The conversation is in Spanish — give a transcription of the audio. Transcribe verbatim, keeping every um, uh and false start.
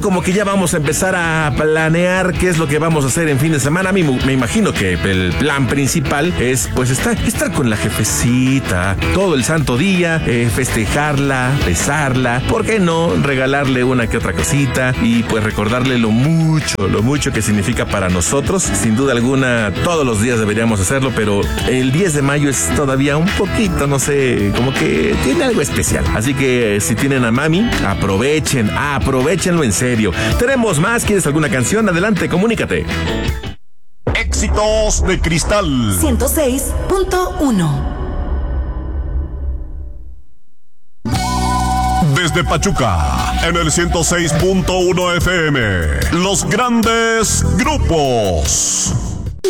Como que ya vamos a empezar a planear qué es lo que vamos a hacer en fin de semana. A mí me imagino que el plan principal es pues estar, estar con la jefecita todo el santo día, eh, festejarla, besarla, ¿por qué no? Regalarle una que otra cosita y pues recordarle lo mucho, lo mucho que significa para nosotros. Sin duda alguna, todos los días deberíamos hacerlo, pero el diez de mayo es todavía un poquito, no sé, como que tiene algo especial. Así que si tienen a mami, aprovechen, aprovechenlo en serio. Tenemos más. ¿Quieres alguna canción? Adelante, comunícate. Éxitos de Cristal ciento seis punto uno. Desde Pachuca, en el ciento seis punto uno F M. Los grandes grupos.